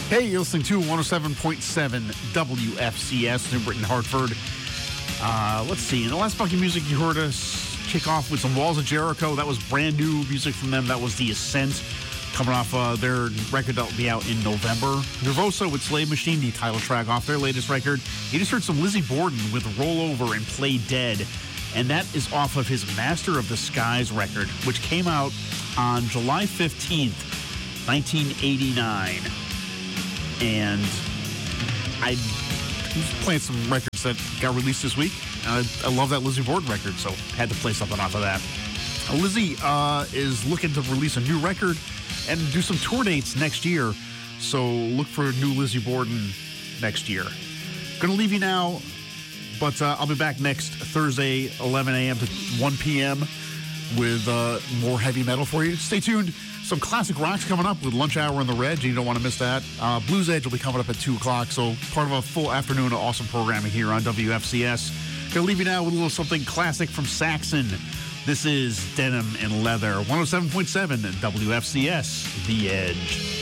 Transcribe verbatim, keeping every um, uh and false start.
Hey, you're listening to one oh seven point seven W F C S, New Britain, Hartford. Uh, let's see. In the last funky music, you heard us kick off with some Walls of Jericho. That was brand new music from them. That was The Ascent, coming off uh, their record that will be out in November. Nervosa with Slave Machine, the title track off their latest record. You just heard some Lizzie Borden with Rollover and Play Dead. And that is off of his Master of the Skies record, which came out on July fifteenth, nineteen eighty-nine. And I was playing some records that got released this week. Uh, I love that Lizzie Borden record, so had to play something off of that. Uh, Lizzie uh, is looking to release a new record and do some tour dates next year, so look for new Lizzie Borden next year. Gonna leave you now, but uh, I'll be back next Thursday, eleven a.m. to one p.m. with uh, more heavy metal for you. Stay tuned. Some classic rocks coming up with Lunch Hour on the Reg. You don't want to miss that. Uh, Blues Edge will be coming up at two o'clock, so part of a full afternoon of awesome programming here on W F C S. Gonna leave you now with a little something classic from Saxon. This is Denim and Leather, one oh seven point seven W F C S, The Edge.